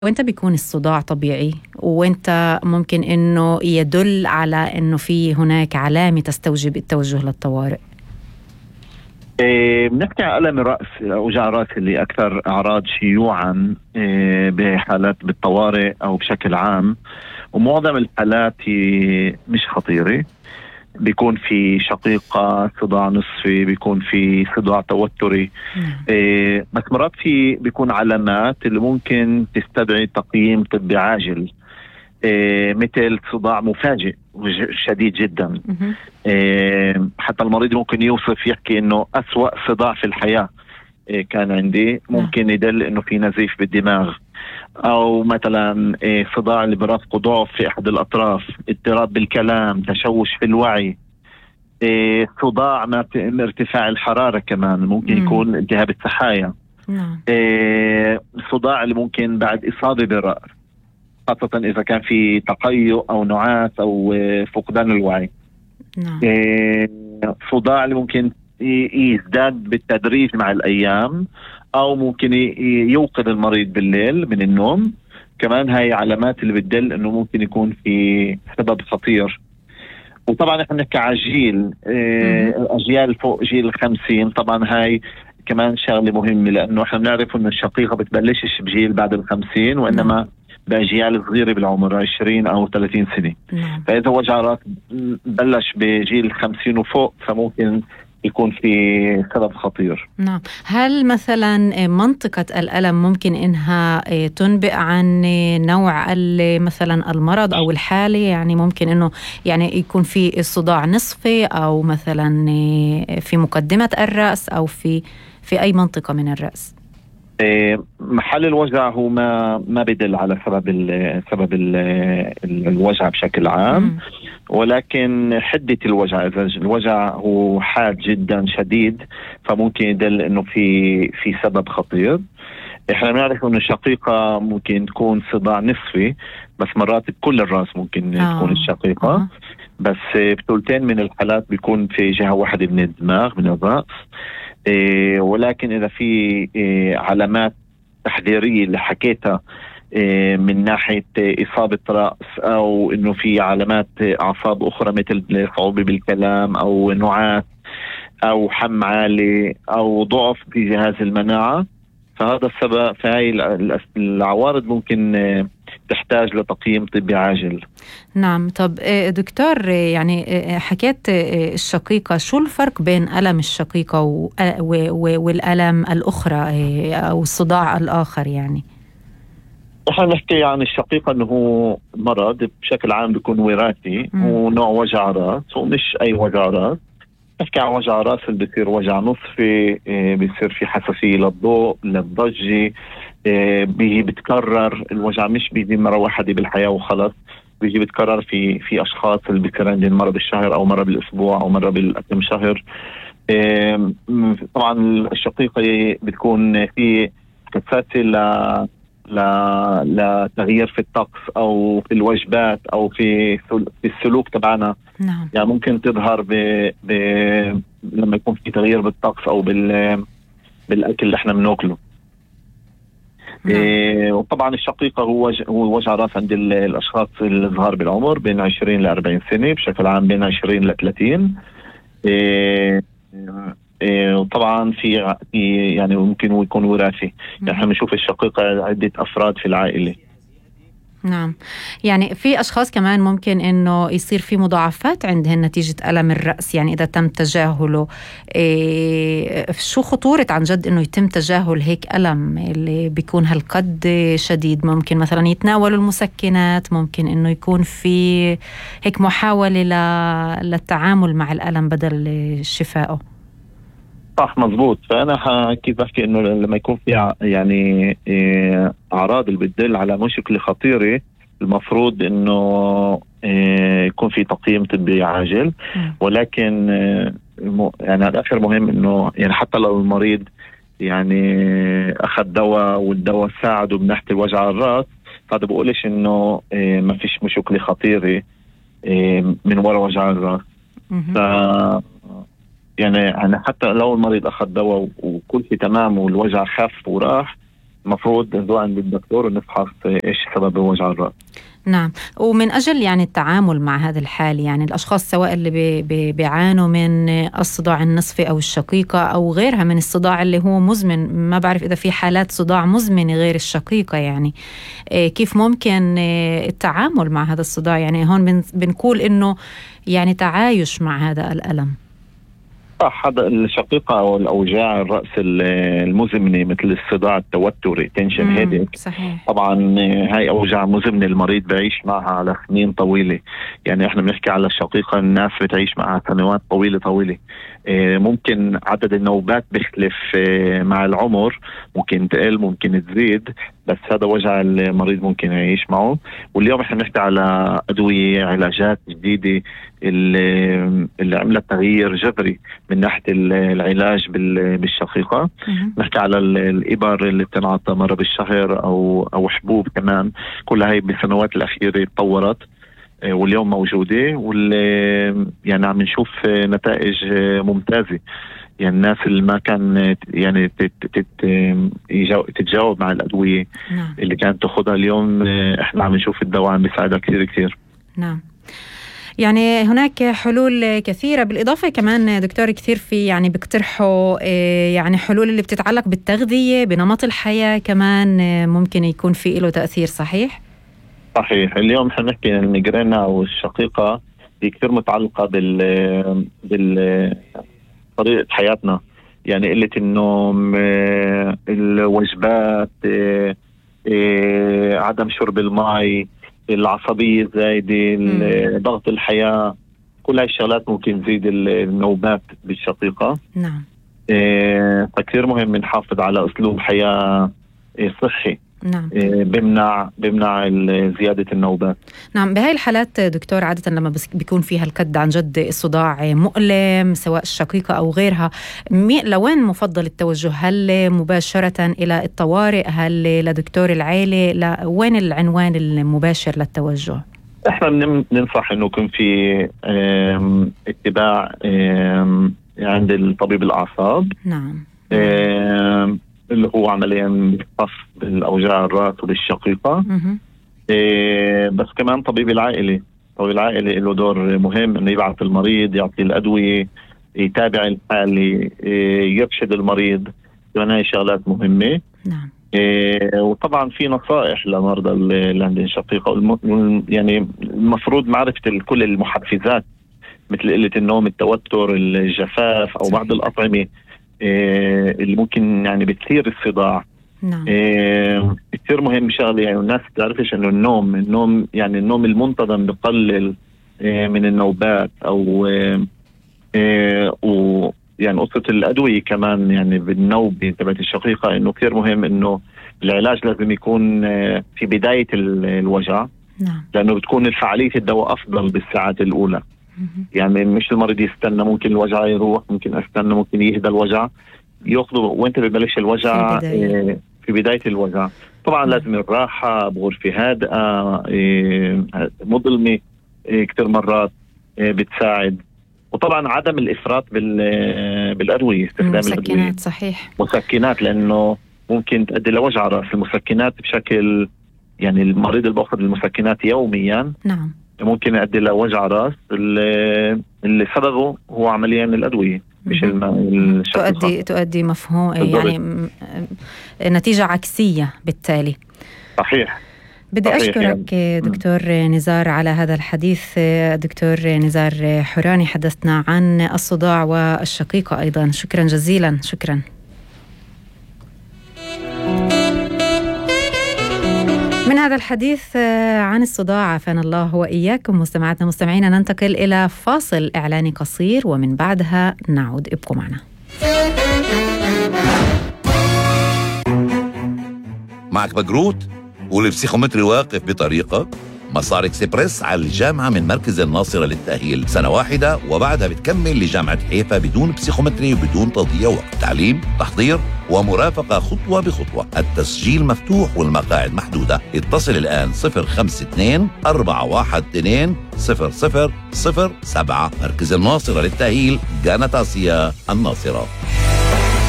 وانت بيكون الصداع طبيعي وانت ممكن انه يدل على انه في هناك علامة تستوجب التوجه للطوارئ؟ بنحكي عن ألم الرأس، وجع الرأس اللي أكثر أعراض شيوعا بحالات بالطوارئ أو بشكل عام. ومعظم الحالات هي مش خطيرة، بيكون في شقيقة صداع نصفي، بيكون في صداع توتري. نعم. بس مرات في بيكون علامات اللي ممكن تستدعي تقييم طبي عاجل، مثل صداع مفاجئ شديد جدا. مهم. حتى المريض ممكن يوصف يحكي انه أسوأ صداع في الحياة كان عندي، نعم. ممكن يدل انه في نزيف بالدماغ، او مثلا صداع اللي برافقه ضعف في احد الاطراف، اضطراب بالكلام، تشوش في الوعي. صداع مع ارتفاع الحرارة، كمان ممكن مم. يكون التهاب السحايا. نعم. صداع اللي ممكن بعد إصابة بالرأس، خاصة إذا كان في تقيؤ أو نعاس أو فقدان الوعي. نعم. صداع اللي ممكن يزداد بالتدريج مع الأيام، أو ممكن يوقظ المريض بالليل من النوم. كمان هاي علامات اللي بتدل إنه ممكن يكون في سبب خطير. وطبعا احنا بنحكي على جيل، مهم. أجيال فوق جيل 50. طبعا هاي كمان شغلة مهمة، لأنه احنا بنعرف إنه الشقيقة بتبلشش بجيل بعد 50، نعم. وإنما بأجيال صغيرة بالعمر 20 أو 30 سنة. نعم. فإذا وجع راس بلش بجيل 50 وفوق، فممكن يكون في سبب خطير. نعم. هل مثلا منطقة الألم ممكن إنها تنبئ عن نوع مثلا المرض أو الحالة؟ يعني ممكن إنه يعني يكون في صداع نصفي، أو مثلا في مقدمة الرأس، أو في أي منطقة من الرأس؟ محل الوجع هو ما بدل على سبب الوجع بشكل عام، مم. ولكن حدة الوجع. إذا الوجع هو حاد جدا شديد، فممكن يدل إنه في سبب خطير. إحنا بنعرف إنه الشقيقة ممكن تكون صداع نصفي، بس مرات بكل الرأس ممكن تكون الشقيقة. أها. بس بثلثين من الحالات بيكون في جهة واحدة من الدماغ، من الرأس. ولكن إذا في علامات تحذيرية اللي حكيتها، من ناحية إصابة رأس، أو إنه في علامات أعصاب أخرى مثل صعوبة بالكلام أو نعاس أو حم عالي أو ضعف في جهاز المناعة، فهذا السبب. فهي العوارض ممكن تحتاج لتقييم طبي عاجل. نعم. طب دكتور، يعني حكيت الشقيقة، شو الفرق بين ألم الشقيقة والألم الأخرى، أو الصداع الآخر يعني؟ نحن نحكي عن الشقيقة انه هو مرض بشكل عام بيكون وراثي، مم. هو نوع وجع راس ومش اي وجع راس. نحكي عن وجع راس اللي بيصير وجع نصفي، بيصير في حساسية للضوء، للضجة، بيجي بتكرر الوجع، مش بيجي مرة واحدة بالحياة وخلص، بيجي بتكرر في اشخاص اللي بيصير عندهم مرة بالشهر او مرة بالاسبوع او مرة بالكم شهر. طبعا الشقيقة بتكون في حساسية ل... لتغيير في الطقس او في الوجبات او في السلوك تبعنا. نعم. يعني ممكن تظهر ب... لما يكون في تغيير بالطقس او بالاكل اللي احنا بناكله. نعم. وطبعا الشقيقة هو وجع راس عند الاشخاص الصغار بالعمر، بين 20 ل 40 سنة، بشكل عام بين 20 ل 30. وطبعا في يعني ممكن يكون وراثي. يعني احنا مهم. بنشوف الشقيقة عدة افراد في العائلة. نعم. يعني في أشخاص كمان ممكن إنه يصير في مضاعفات عندهن نتيجة ألم الرأس، يعني إذا تم تجاهله. شو خطورة عن جد إنه يتم تجاهل هيك ألم اللي بيكون هالقد شديد؟ ممكن مثلا يتناولوا المسكنات، ممكن إنه يكون في هيك محاولة للتعامل مع الألم بدل شفائه. صح، مزبوط. فأنا كيف بحكي إنه لما يكون في يعني أعراض اللي بتدل على مشكلة خطيرة، المفروض إنه يكون في تقييم طبي عاجل. مم. ولكن يعني الآخر مهم إنه يعني حتى لو المريض يعني أخذ دواء والدواء ساعده من ناحية وجع الرأس، هذا بقولش إنه ما فيش مشكلة خطيرة من وراء وجع الرأس. ف مهم. يعني حتى لو المريض أخذ دواء وكل شيء تمام والوجع خف وراح، المفروض نروح عند الدكتور ونفحص إيش سبب وجع الرأس. نعم. ومن أجل يعني التعامل مع هذا الحال، يعني الأشخاص سواء اللي بيعانوا من الصداع النصفي أو الشقيقة أو غيرها من الصداع اللي هو مزمن، ما بعرف إذا في حالات صداع مزمنة غير الشقيقة، يعني كيف ممكن التعامل مع هذا الصداع؟ يعني هون بنقول إنه يعني تعايش مع هذا الألم. هذا الشقيقة أو الأوجاع الرأس المزمنة مثل الصداع التوتري تنشن هيديك، طبعا هاي أوجاع مزمنة المريض بعيش معها على سنين طويلة. يعني احنا بنحكي على الشقيقة الناس بتعيش معها سنوات طويلة. ممكن عدد النوبات بيختلف مع العمر، ممكن تقل ممكن تزيد، بس هذا وجع المريض ممكن يعيش معه. واليوم احنا بنحكي على أدوية علاجات جديدة اللي عملت تغيير جذري من ناحية العلاج بالشقيقة. نحكي على الإبر اللي بتنعطى مرة بالشهر أو حبوب كمان، كل هاي بالسنوات الأخيرة تطورت واليوم موجودة، واللي يعني عم نشوف نتائج ممتازة. يعني الناس اللي ما كان يعني تتجاوب مع الأدوية اللي كانت تأخذها اليوم، احنا عم نشوف الدواء عم بيساعدها كثير. نعم. يعني هناك حلول كثيرة، بالإضافة كمان دكتور كثير في يعني بيقترحوا يعني حلول اللي بتتعلق بالتغذية بنمط الحياة كمان ممكن يكون في له تأثير. صحيح. اليوم احنا نحكي عن الميغرين أو الشقيقة دي كثير متعلقة بال طريقة حياتنا، يعني قلة النوم، الوجبات، عدم شرب الماء، العصبية الزايدة، ضغط الحياة، كل هاي الشغلات ممكن تزيد النوبات بالشقيقة. نعم. فكثير مهم نحافظ على أسلوب حياة صحي. نعم. بمنع زيادة النوبات. نعم. بهاي الحالات دكتور عادة لما بيكون فيها الكد عن جد الصداع مؤلم سواء الشقيقة أو غيرها، لوين مفضل التوجه؟ هل مباشرة إلى الطوارئ؟ هل لدكتور العائلة؟ وين العنوان المباشر للتوجه؟ احنا ننصح انه يكون في اتباع عند الطبيب الأعصاب. نعم. اللي هو عمليا بيختص بالأوجاع الرأس وبالشقيقة. بس كمان طبيب العائلة له دور مهم، انه يبعث المريض، يعطي الأدوية، يتابع الحالة، يرشد المريض، كمان هاي شغلات مهمة. نعم. وطبعا في نصائح لمرضى اللي عندهم شقيقة، يعني المفروض معرفة كل المحفزات مثل قلة النوم، التوتر، الجفاف، أو بعض الأطعمة اللي ممكن يعني بتثير الصداع. نعم. كثير مهم شغله، يعني الناس تعرفش انه النوم يعني النوم المنتظم بقلل من النوبات، او ويعني قصة الأدوية كمان يعني بالنوبة تبعت الشقيقة، انه كثير مهم انه العلاج لازم يكون في بداية الوجع. نعم. لانه بتكون فعالية الدواء افضل بالساعات الاولى. يعني مش المريض يستنى، ممكن الوجع يروح، ممكن استنى، ممكن يهدى الوجع، ياخذه وانت ببلش الوجع في بداية الوجع. طبعا لازم الراحة بغرفة هادئة مظلمة كتير مرات بتساعد. وطبعا عدم الإفراط بالأدوية، استخدام المسكنات. صحيح. مسكنات، لأنه ممكن تؤدي لوجع رأس. المسكنات بشكل يعني المريض اللي بأخذ المسكنات يوميا نعم ممكن يؤدي لوجع راس اللي سببه هو عمليا الأدوية مش الشقيقة. تؤدي مفهوم يعني نتيجة عكسية بالتالي. صحيح. بدي أشكرك يعني دكتور نزار على هذا الحديث. دكتور نزار حوراني، حدثنا عن الصداع والشقيقة أيضا. شكرا جزيلا. شكرا. من هذا الحديث عن الصداع عافانا الله وإياكم مستمعاتنا مستمعينا، ننتقل إلى فاصل إعلاني قصير ومن بعدها نعود. ابقوا معنا. معك بقروت والبسيخومتري واقف بطريقة. مسار اكسبرس على الجامعة من مركز الناصرة للتأهيل، سنة واحدة وبعدها بتكمل لجامعة حيفا بدون بسيخومتري وبدون تضييع وقت. تعليم، تحضير ومرافقة خطوة بخطوة. التسجيل مفتوح والمقاعد محدودة. اتصل الآن 052-412-0007. مركز الناصرة للتأهيل، جانت آسيا الناصرة.